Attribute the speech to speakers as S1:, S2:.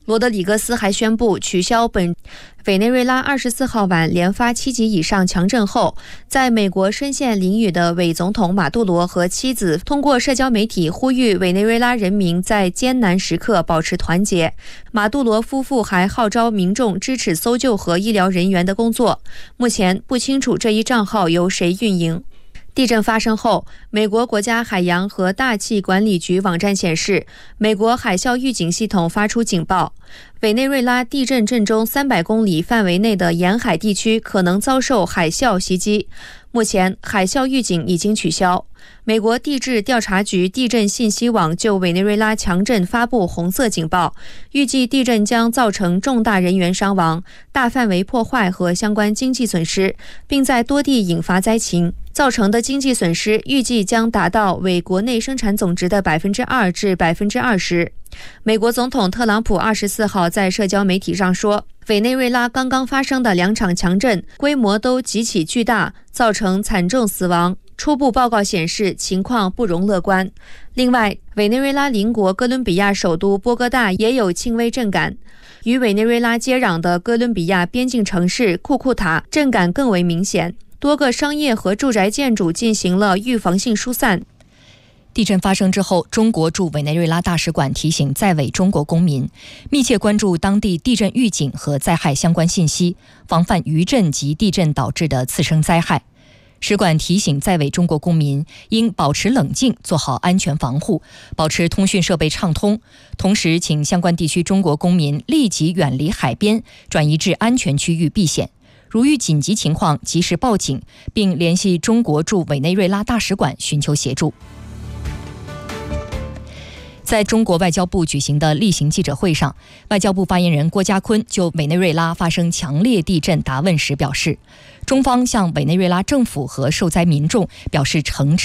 S1: 罗德里格斯还宣布取消委内瑞拉24号晚连发7级以上强震后，在美国深陷囹圄的伪总统马杜罗和妻子通过社交媒体呼吁委内瑞拉人民在艰难时刻保持团结。马杜罗夫妇还号召民众支持搜救和医疗人员的工作。目前不清楚这一账号由谁运营。地震发生后，美国国家海洋和大气管理局网站显示，美国海啸预警系统发出警报，委内瑞拉地震震中300公里范围内的沿海地区可能遭受海啸袭击。目前，海啸预警已经取消。美国地质调查局地震信息网就委内瑞拉强震发布红色警报，预计地震将造成重大人员伤亡、大范围破坏和相关经济损失，并在多地引发灾情。造成的经济损失预计将达到为国内生产总值的2%至20%。美国总统特朗普24号在社交媒体上说，委内瑞拉刚刚发生的2场强震规模都极其巨大，造成惨重死亡。初步报告显示，情况不容乐观。另外，委内瑞拉邻国哥伦比亚首都波哥大也有轻微震感，与委内瑞拉接壤的哥伦比亚边境城市库库塔震感更为明显。多个商业和住宅建筑进行了预防性疏散。
S2: 地震发生之后，中国驻委内瑞拉大使馆提醒在委中国公民，密切关注当地地震预警和灾害相关信息，防范余震及地震导致的次生灾害。使馆提醒在委中国公民应保持冷静，做好安全防护，保持通讯设备畅通。同时，请相关地区中国公民立即远离海边，转移至安全区域避险。如遇紧急情况，及时报警，并联系中国驻委内瑞拉大使馆寻求协助。在中国外交部举行的例行记者会上，外交部发言人郭家坤就委内瑞拉发生强烈地震答问时表示，中方向委内瑞拉政府和受灾民众表示诚挚